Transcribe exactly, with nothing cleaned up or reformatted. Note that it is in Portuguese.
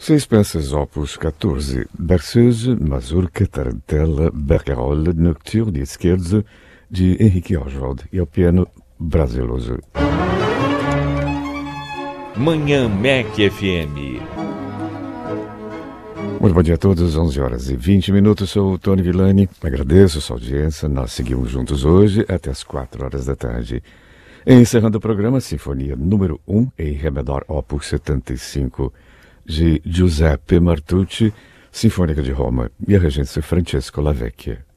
Seis peças, opus quatorze, Berceuse, Mazurca, Tarantella, Barcarolle, Nocturne e Scherzo, de Henrique Oswald, e ao piano Brasiloso. Manhã Mac F M. Muito bom dia a todos, onze horas e vinte minutos, sou o Tony Villani, agradeço a sua audiência, nós seguimos juntos hoje até as quatro horas da tarde. Encerrando o programa, Sinfonia número um, em Ré menor, opus setenta e cinco, de Giuseppe Martucci, Sinfônica de Roma, e a regência Francesco Lavecchia.